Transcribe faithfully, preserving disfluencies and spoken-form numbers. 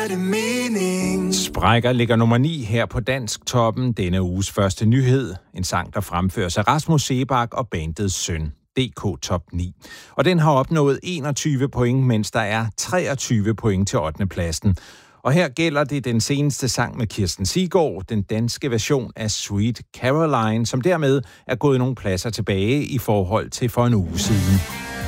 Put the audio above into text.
giver det mening. Sprækker ligger nummer ni her på Dansk Toppen. Denne uges første nyhed. En sang, der fremføres af Rasmus Seebach og bandets søn. D K Top ni. Og den har opnået enogtyve point, mens der er treogtyve point til ottende pladsen. Og her gælder det den seneste sang med Kirsten Siggaard, den danske version af Sweet Caroline, som dermed er gået nogle pladser tilbage i forhold til for en uge siden.